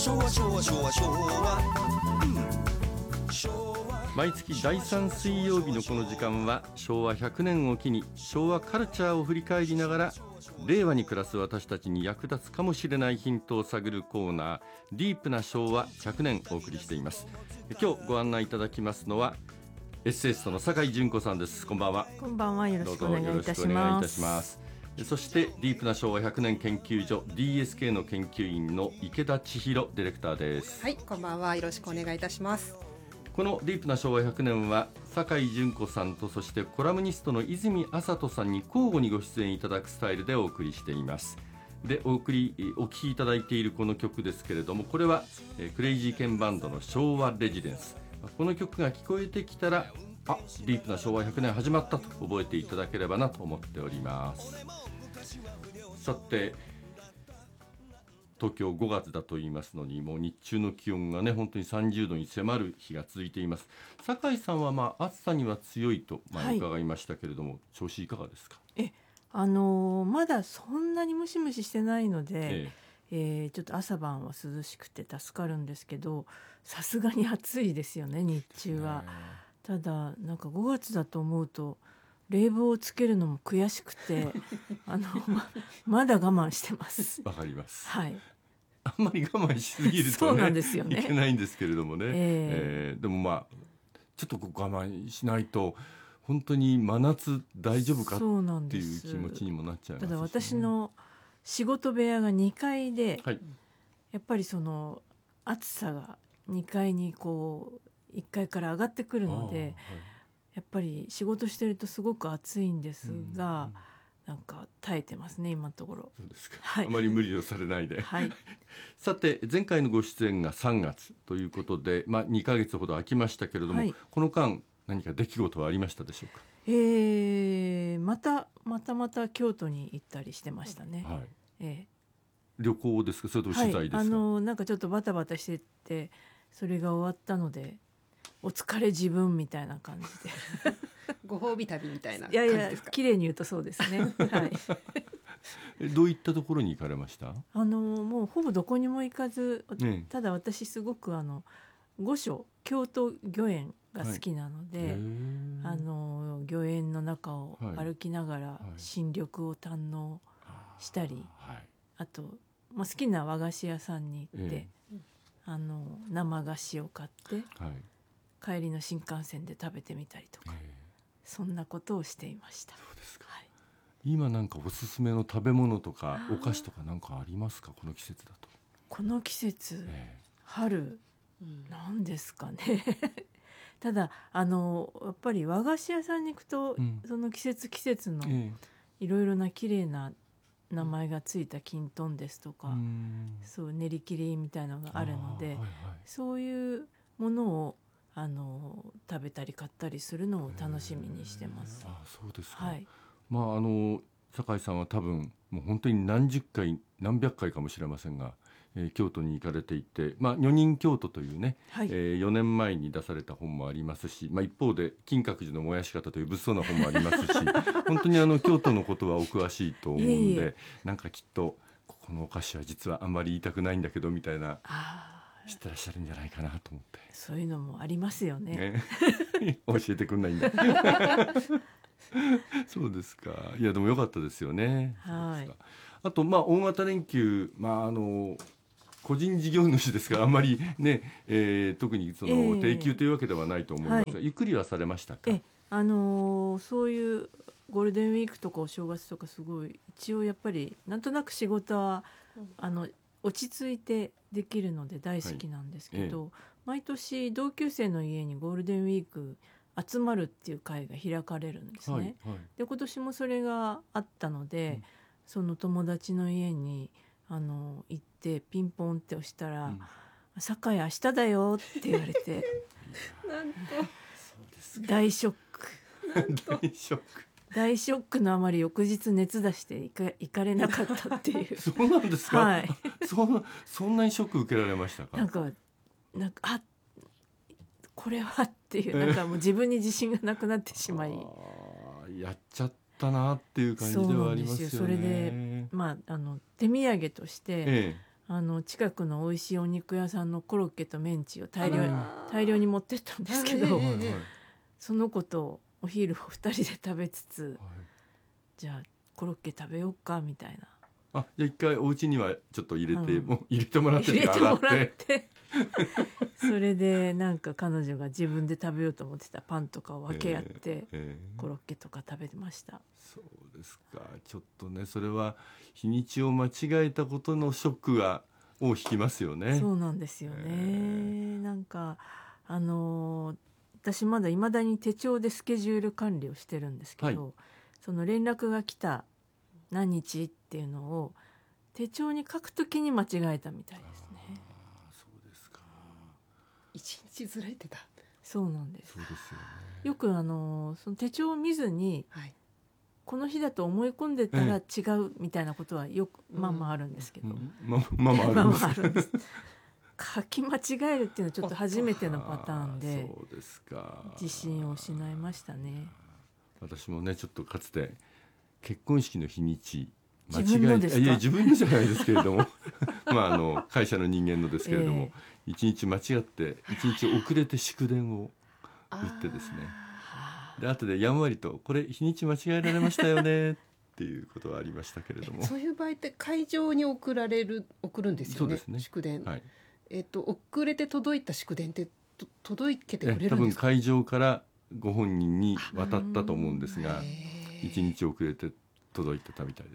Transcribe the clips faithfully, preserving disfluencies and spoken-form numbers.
昭和昭和昭和昭和、うん、昭和。 毎月だいさん水曜日のこの時間は昭和ひゃくねんを機に昭和カルチャーを振り返りながら令和に暮らす私たちに役立つかもしれないヒントを探るコーナー、ディープな昭和ひゃくねんお送りしています。今日ご案内いただきますのはエッセイストの酒井純子さんです。こんばんは。 こんばんは。よろしくお願いいたします。 そしてディープな昭和ひゃくねん研究所 ディーエスケー の研究員の池田千尋ディレクターです。 はい、こんばんは。よろしくお願いいたします。 このディープな昭和ひゃくねんは酒井純子さんとそしてコラムニストの泉麻人さんに交互にご出演いただくスタイルでお送りしています。でお送りお聴きいただいているこの曲ですけれども、これはクレイジーケンバンドの昭和レジデンス。この曲が聞こえてきたら、あ、ディープな昭和ひゃくねん始まったと覚えていただければなと思っております。さて、東京ごがつだと言いますのに、もう日中の気温がね本当にさんじゅうどに迫る日が続いています。酒井さんはまあ暑さには強いと前伺いましたけれども、はい、調子いかがですか？ えあのー、まだそんなにムシムシしてないので、 えええー、ちょっと朝晩は涼しくて助かるんですけど、さすがに暑いですよね日中は。ただなんかごがつだと思うと冷房をつけるのも悔しくてあの ま, まだ我慢してます。 わかります、 はい、 あんまり我慢しすぎると、ね、 そうなんですよね、 いけないんですけれどもね、 えーえー、でもまあちょっと我慢しないと本当に真夏大丈夫かっていう気持ちにもなっちゃいますし、ね、 ただ私の仕事部屋がにかいで、 はい、 やっぱりその暑さがにかいにこういっかいから上がってくるので、はい、やっぱり仕事してるとすごく暑いんですが、うん、なんか耐えてますね今のところ。 そうですか、 はい、 あまり無理をされないで、 はい、 さて前回のご出演がさんがつということで、まあ、にかげつほど空きましたけれども、はい、この間何か出来事はありましたでしょうか？ えー、またまたまた京都に行ったりしてましたね、はい、えー、旅行ですか、それとも取材ですか？ はい、あのなんかちょっとバタバタしててそれが終わったのでお疲れ自分みたいな感じでご褒美旅みたいな感じですか？いやいや綺麗に言うとそうですね、はい、 どういったところに行かれました？ あのもうほぼどこにも行かず、ね、ただ私すごくあの御所京都御苑が好きなので、はい、あの御苑の中を歩きながら新緑を堪能したり、はいはい、あと、まあ、好きな和菓子屋さんに行って、えー、あの生菓子を買って、はい、帰りの新幹線で食べてみたりとか、えー、そんなことをしていました。 そうですか、はい、今なんかおすすめの食べ物とかお菓子とかなんかありますか？この季節だと。 この季節、えー、春、うん、なんですかねただあのやっぱり和菓子屋さんに行くと、うん、その季節季節のいろいろな綺麗な名前がついたきんとんですとか、うん、そう練り切りみたいなのがあるので、はいはい、そういうものをあの食べたり買ったりするのを楽しみにしてます。 あ、そうですか、 はい、 まあ、あの酒井さんは多分もう本当に何十回何百回かもしれませんが、えー、京都に行かれていて、まあ、女人京都というね、はい、えー、よねんまえに出された本もありますし、まあ、一方で金閣寺の燃やし方という物騒な本もありますし本当にあの京都のことはお詳しいと思うのでいえいえ、なんかきっとここのお菓子は実はあんまり言いたくないんだけどみたいな知ってらっしゃるんじゃないかなと思って。 そういうのもありますよ ね, ね教えてくんないんだそうですか。いやでも良かったですよね。はい、あとまあ大型連休、まああの個人事業主ですからあんまりね、えー、特にその定休というわけではないと思いますが、えーはい、ゆっくりはされましたか？ え、あのー、そういうゴールデンウィークとかお正月とかすごい一応やっぱりなんとなく仕事はあの落ち着いてできるので大好きなんですけど、はい、えー、毎年同級生の家にゴールデンウィーク集まるっていう会が開かれるんですね、はいはい、で今年もそれがあったので、うん、その友達の家にあの行ってピンポンって押したら、うん、酒井明日だよって言われてなんと大ショック大ショック大ショックのあまり翌日熱出して行か、行かれなかったっていうそうなんですか、 はい、 そんな、そんなにショック受けられましたか？ なんか、なんかあこれはっていうなんかもう自分に自信がなくなってしまいあやっちゃったなっていう感じではありますよね。 そうなんですよ。それで、まあ、あの手土産として、ええ、 あの近くの美味しいお肉屋さんのコロッケとメンチを大量にあー大量に持ってったんですけど、 ええはいはいその子とお昼をふたりで食べつつ、 はいじゃあコロッケ食べようかみたいなあ、じゃあ一回お家にはちょっと入れて、 うんもう入れてもらって入れてもらっ上がっててそれでなんか彼女が自分で食べようと思ってたパンとかを分け合って、 えーコロッケとか食べてました。 そうですか。ちょっとね、それは日にちを間違えたことのショックがを引きますよね。 そうなんですよね、 えなんかあのー私まだいまだに手帳でスケジュール管理をしてるんですけど、 はいその連絡が来た何日っていうのを手帳に書くときに間違えたみたいですね。 あーそうですか。 一日ずれてた。 そうなんです。 そうですよね。 よくあのーその手帳を見ずにはい。 この日だと思い込んでたら違うみたいなことはよく、まあまああるんですけど、 うんままあまああまあるんですまああるんです。書き間違えるっていうのはちょっと初めてのパターンであーそうですか。 自信を失いましたね。 私もねちょっとかつて結婚式の日にち間違え自分のですかいや自分のじゃないですけれどもまああの会社の人間のですけれども、一日間違って一日遅れて祝電を打ってですね、で後でやんわりとこれ日にち間違えられましたよねっていうことはありましたけれども、 そういう場合って会場に送られる送るんですよね。 そうですね祝電。 はい、 えっと遅れて届いた祝電ってと届けてくれえ多分るんですか。 会場からご本人に渡ったと思うんですが、 へー一日遅れて届いてたみたいです。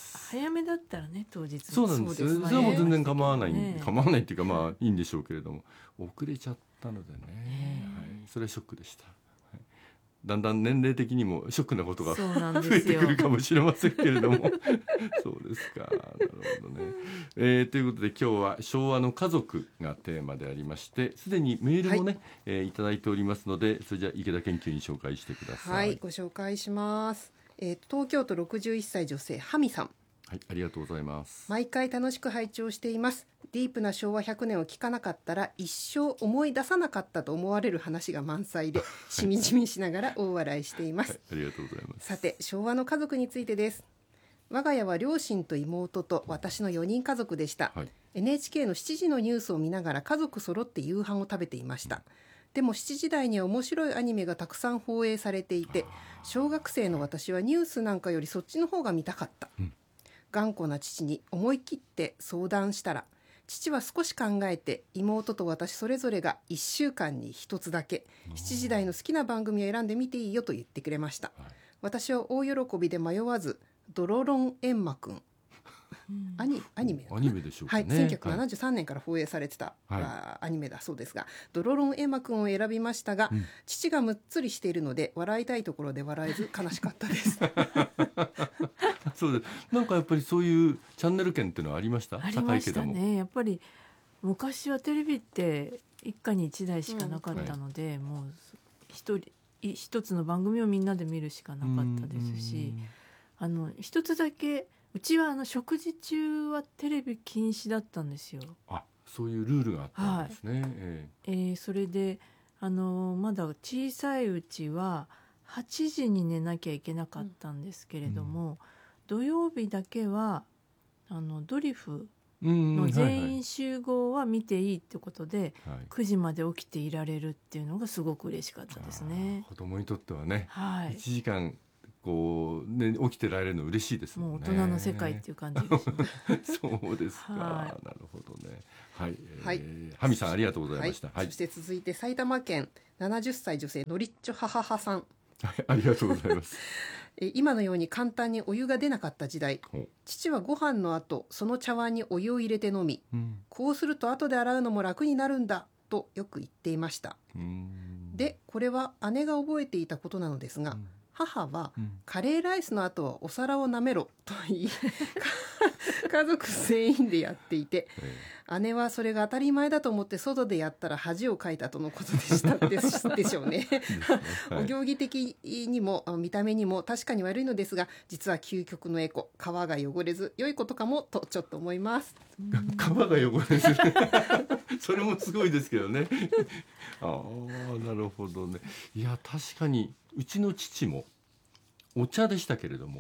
早めだったらね当日そうなんです。 そうですねそれはもう全然構わない、 ね構わないっていうかまあいいんでしょうけれども、遅れちゃったのでね、 ねはい、それはショックでした。はい、だんだん年齢的にもショックなことがそうなん増ですよえてくるかもしれませんけれどもそうですか。なるほどね。えーということで今日は昭和の家族がテーマでありまして、すでにメールもね、はいえー、いただいておりますので、それじゃあ池田研究員紹介してください。 はい、ご紹介します。えー東京都ろくじゅういっさい女性ハミさん。 はい、ありがとうございます。 毎回楽しく拝聴しています。ディープな昭和ひゃくねんを聞かなかったら一生思い出さなかったと思われる話が満載でしみじみしながら大笑いしています。 はい、ありがとうございます。 さて、昭和の家族についてです。我が家は両親と妹と私のよにん家族でした。 はい、 エヌエイチケー のしちじのニュースを見ながら家族揃って夕飯を食べていました。でもしちじ台には面白いアニメがたくさん放映されていて、小学生の私はニュースなんかよりそっちの方が見たかった。 うん頑固な父に思い切って相談したら、父は少し考えて妹と私それぞれがいっしゅうかんにひとつだけしちじ台の好きな番組を選んでみていいよと言ってくれました。 はい、 私は大喜びで迷わずドロロンエンマくん、アニアニメなのかなアニメでしょうかはい、 ね。 せんきゅうひゃくななじゅうさんねんから放映されてた、 はいあーアニメだそうですが、ドロロンエンマくんを選びましたが、 うん父がむっつりしているので笑いたいところで笑えず悲しかったですそうです。なんかやっぱりそういうチャンネル権っていうのはありました。 ありました高いけども。 ね。やっぱり昔はテレビって一家に一台しかなかったので、もう一人い一つの番組をみんなで見るしかなかったですし、あの一つだけうちはあの食事中はテレビ禁止だったんですよ。 あ、そういうルールがあったんですね。ええーそれであのまだ小さいうちははちじに寝なきゃいけなかったんですけれども、土曜日だけはあのドリフえうんの全はい員集合は見ていいってことで、 はいはいくじまで起きていられるっていうのがすごく嬉しかったですねあー。子供にとってはね、 はいいちじかんこうね起きてられるの嬉しいですもんね。 もう大人の世界っていう感じですね。 そうですか。 はなるほどね。はい。えーはいハミさんありがとうございました。はい。 そして続いて埼玉県ななじゅっさい女性のりっちょはははさん。 はいありがとうございます。 え今のように簡単にお湯が出なかった時代、 ほ父はご飯の後その茶碗にお湯を入れて飲み、 ううんこうすると後で洗うのも楽になるんだとよく言っていました。 うーんでこれは姉が覚えていたことなのですが、 うん母はうんカレーライスの後はお皿を舐めろと言い家族全員でやっていて、 え姉はそれが当たり前だと思って外でやったら恥をかいたとのことでしたですでしょうね。 ーですねはいお行儀的にも見た目にも確かに悪いのですが、実は究極のエコ、皮が汚れず良いことかもとちょっと思います。 皮が汚れるそれもすごいですけどねああなるほどね。いや確かにうちの父もお茶でしたけれども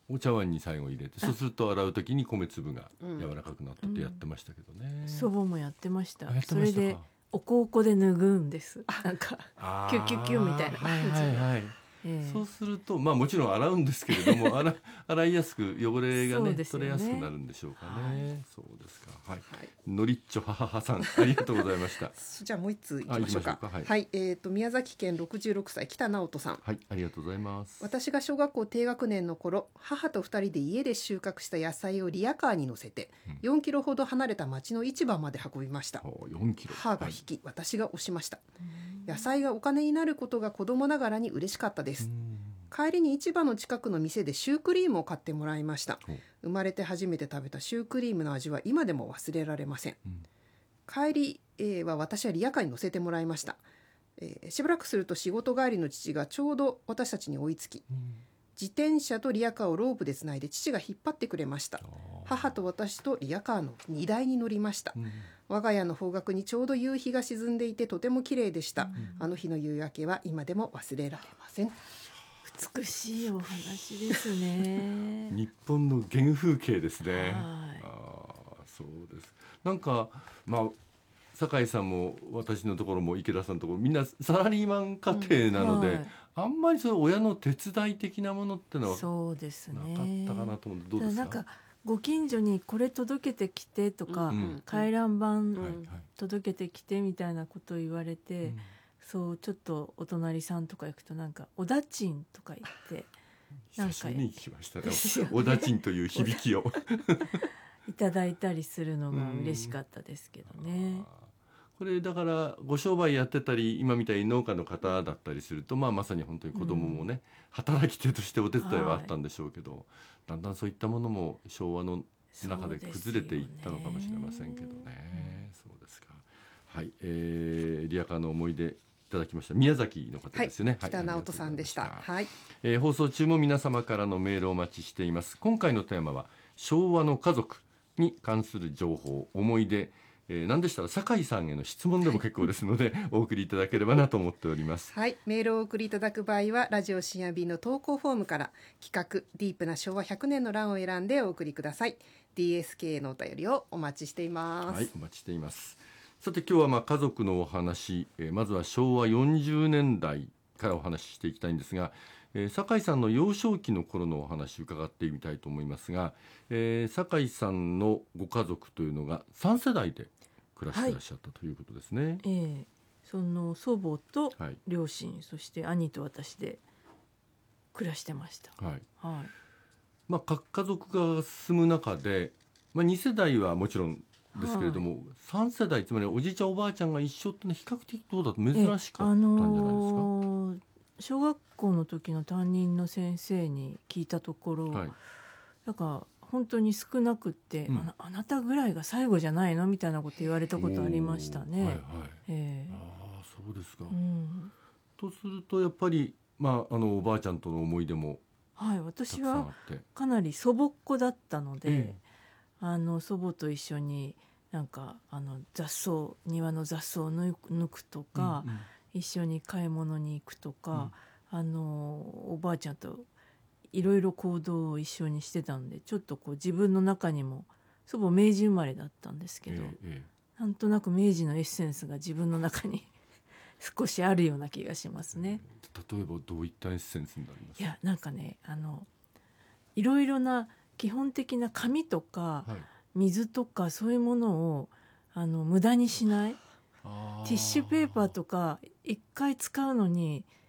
お茶碗に最後入れて、そうすると洗う時に米粒がうん柔らかくなったってやってましたけどね、 祖母もやってましたあやってそましたかれでお香粉で拭うんですなんか、 あーキュッキュッキュッみたいなはいはいはいええそうするとまあもちろん洗うんですけれども洗洗いやすく汚れがねそうですよね取れやすくなるんでしょうかね、そうですか。はい、 はいのりっちょはははさんありがとうございましたじゃあもう一通いきましょうか。 あ行きましょうかはいはい、えっ、と宮崎県ろくじゅうろくさい北直人さん。 はいありがとうございます。 私が小学校低学年の頃、母と二人で家で収穫した野菜をリヤカーに乗せてうんよんキロほど離れた町の市場まで運びました。 およんキロ母が引き、私が押しました。野菜がお金になることが子供ながらに嬉しかったです。帰りに市場の近くの店でシュークリームを買ってもらいました。 お生まれて初めて食べたシュークリームの味は今でも忘れられません。 うん帰り、えーは私はリヤカーに乗せてもらいました。えーしばらくすると仕事帰りの父がちょうど私たちに追いつき、自転車とリヤカーをロープでつないで父が引っ張ってくれました。母と私とリヤカーの荷台に乗りました。 うん我が家の方角にちょうど夕日が沈んでいてとても綺麗でした。あの日の夕焼けは今でも忘れられません。 美しいお話ですね日本の原風景ですね。 はいああそうです。なんかまあ酒井さんも私のところも池田さんのところみんなサラリーマン家庭なので、 はいあんまりそういう親の手伝い的なものってのはそうですなねかったかなと思うんでどうですか。 なんかご近所にこれ届けてきてとか、 うん回覧板はいはい届けてきてみたいなことを言われて、 うんそうちょっとお隣さんとか行くとなんかおだちんとか言ってなんか久しぶりに聞きましたねですよねおだちんという響きをいただいたりするのが嬉しかったですけどね。 これだからご商売やってたり今みたいに農家の方だったりすると、まあ、まさに本当に子供もね、働き手としてお手伝いはあったんでしょうけど、だんだんそういったものも昭和の中で崩れていったのかもしれませんけどね。そうですか。はい、えー、リアカーの思い出いただきました宮崎の方はい、 ですよね。 北直人さんでした。 はいありがとうございまはい、 えー放送中も皆様からのメールをお待ちしています。今回のテーマは昭和の家族に関する情報思い出、えー、何でしたら酒井さんへの質問でも結構ですので、お送りいただければなと思っております。 はい、メールをお送りいただく場合はラジオ深夜便の投稿フォームから企画ディープな昭和ひゃくねんの欄を選んでお送りください。 ディーエスケー のお便りをお待ちしています。 はい、お待ちしています。さて今日はまあ家族のお話、えーまずは昭和よんじゅうねんだいからお話ししていきたいんですが、えー酒井さんの幼少期の頃のお話伺ってみたいと思いますが、えー酒井さんのご家族というのがさん世代で暮らしていらっしゃったということですね。 ええその祖母とはい両親、そして兄と私で暮らしてました。 はい。 はい、 まあ各家族が住む中で、まあに世代はもちろんですけれども、さん世代つまりおじいちゃんおばあちゃんが一緒ってのは比較的どうだと珍しかったんじゃないですか。 ええあのー小学校の時の担任の先生に聞いたところ、 はい。 なんか本当に少なくって、 うんあなあなたぐらいが最後じゃないのみたいなこと言われたことありましたね。 おーはいはい。 ええああそうですか。 うんとするとやっぱりまああのおばあちゃんとの思い出もはい、 た私くさんあはって。 かなり素朴っ子だったので、 えあの祖母と一緒になんかあの雑草庭の雑草を抜く抜くとか、 うんうん一緒に買い物に行くとか、あのおばあちゃんといろいろ行動を一緒にしてたんで、ちょっとこう自分の中にも祖母明治生まれだったんですけど、 えええなんとなく明治のエッセンスが自分の中に少しあるような気がしますね。 え例えばどういったエッセンスになりますか。 いやなんかねあのいろいろな基本的な紙とかはい。 水とかそういうものをあの無駄にしない。 あティッシュペーパーとか一回使うのに